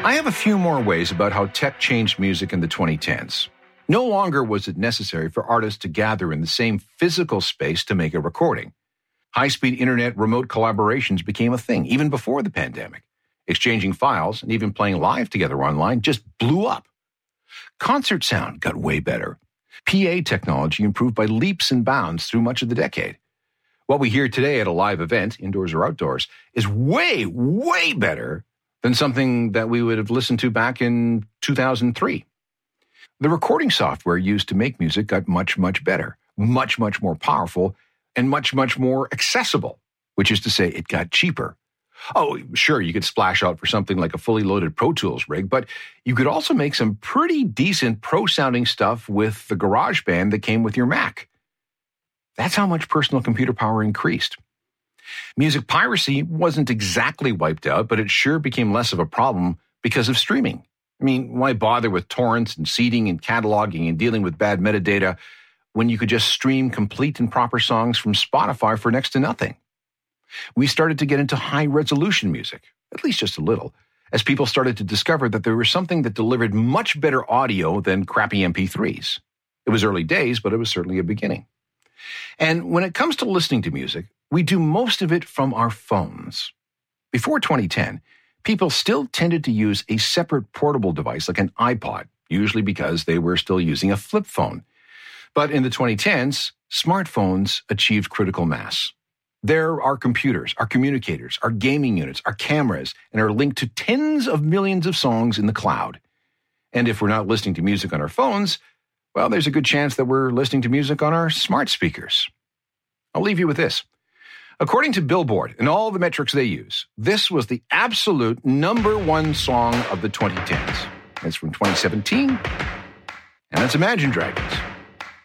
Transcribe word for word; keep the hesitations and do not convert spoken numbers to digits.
I have a few more ways about how tech changed music in the twenty tens. No longer was it necessary for artists to gather in the same physical space to make a recording. High-speed internet remote collaborations became a thing even before the pandemic. Exchanging files and even playing live together online just blew up. Concert sound got way better. P A technology improved by leaps and bounds through much of the decade. What we hear today at a live event, indoors or outdoors, is way, way better than something that we would have listened to back in two thousand three. The recording software used to make music got much, much better, much, much more powerful, and much, much more accessible, which is to say it got cheaper. Oh, sure, you could splash out for something like a fully loaded Pro Tools rig, but you could also make some pretty decent pro-sounding stuff with the GarageBand that came with your Mac. That's how much personal computer power increased. Music piracy wasn't exactly wiped out, but it sure became less of a problem because of streaming. I mean, why bother with torrents and seeding and cataloging and dealing with bad metadata when you could just stream complete and proper songs from Spotify for next to nothing? We started to get into high-resolution music, at least just a little, as people started to discover that there was something that delivered much better audio than crappy M P threes. It was early days, but it was certainly a beginning. And when it comes to listening to music, we do most of it from our phones. Before twenty ten, people still tended to use a separate portable device like an iPod, usually because they were still using a flip phone. But in the twenty tens, smartphones achieved critical mass. They're our computers, our communicators, our gaming units, our cameras, and are linked to tens of millions of songs in the cloud. And if we're not listening to music on our phones, well, there's a good chance that we're listening to music on our smart speakers. I'll leave you with this. According to Billboard and all the metrics they use, this was the absolute number one song of the twenty tens. It's from twenty seventeen, and it's Imagine Dragons.